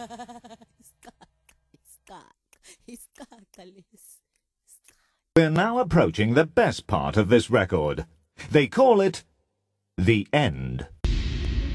We're now approaching the best part of this record. They call it the end.